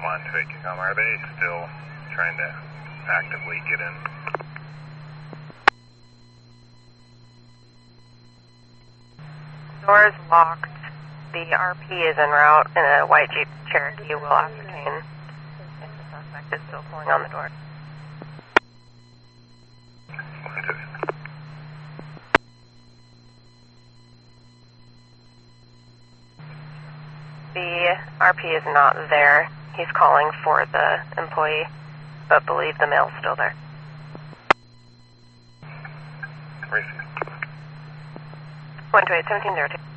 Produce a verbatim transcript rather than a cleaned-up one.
one two eight Tacoma, are they still trying to actively get in? Door is locked. The R P is en route in a white Jeep Cherokee. Will ascertain if the suspect is still pulling on the door. The R P is not there. He's calling for the employee, but believe the mail's still there. Receive. one two eight, seventeen zero two.